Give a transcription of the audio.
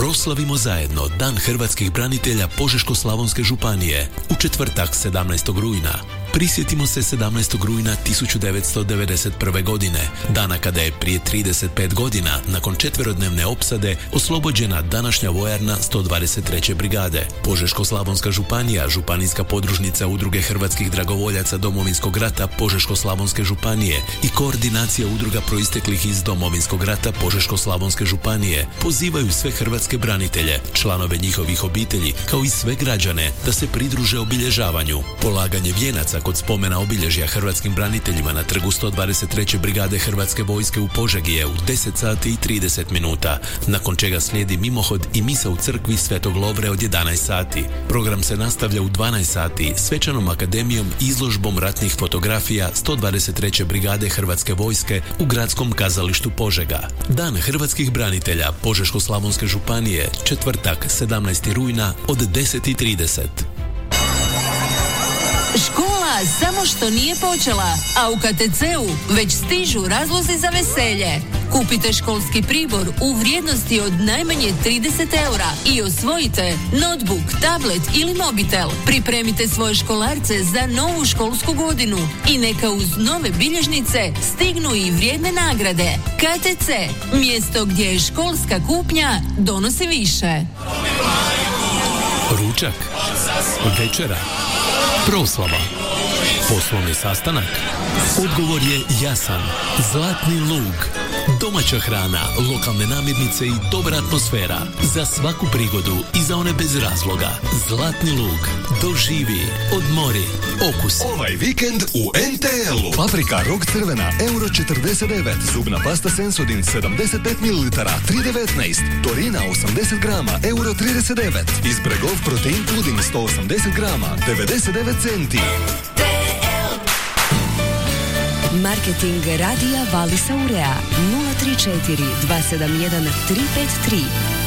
Proslavimo zajedno Dan hrvatskih branitelja Požeško-slavonske županije u četvrtak 17. rujna. Prisjetimo se 17. rujna 1991. godine, dana kada je prije 35 godina, nakon četverodnevne opsade, oslobođena današnja vojarna 123. brigade. Požeško-slavonska županija, županijska podružnica Udruge hrvatskih dragovoljaca Domovinskog rata Požeško-slavonske županije i koordinacija udruga proisteklih iz Domovinskog rata Požeško-slavonske županije pozivaju sve hrvatske branitelje, članove njihovih obitelji, kao i sve građane da se pridruže obilježavanju. Polaganje vijenaca kod spomena obilježja hrvatskim braniteljima na trgu 123. brigade Hrvatske vojske u Požegi je u 10 sati i 30 minuta, nakon čega slijedi mimohod i misa u crkvi Svetog Lovre od 11 sati. Program se nastavlja u 12 sati svečanom akademijom i izložbom ratnih fotografija 123. brigade Hrvatske vojske u gradskom kazalištu Požega. Dan hrvatskih branitelja Požeško-slavonske županije, četvrtak 17. rujna od 10:30. Škola samo što nije počela, a u KTC-u već stižu razlozi za veselje. Kupite školski pribor u vrijednosti od najmanje 30 eura i osvojite notebook, tablet ili mobitel. Pripremite svoje školarce za novu školsku godinu i neka uz nove bilježnice stignu i vrijedne nagrade. KTC, mjesto gdje je školska kupnja donosi više. Ručak, večera, proslava, poslovni sastanak. Odgovor je jasan. Zlatni lug. Domaća hrana, lokalne namirnice i dobra atmosfera. Za svaku prigodu i za one bez razloga. Zlatni lug. Doživi, odmori, okusi. Ovaj vikend u NTL-u. Paprika Rog crvena, euro 49. Zubna pasta Sensodyne 75 ml, 3,19. Torina 80 grama, euro 39. Izbregov protein puding 180 grama, 99 centi. Marketing radija Valisa Urea 034 271 353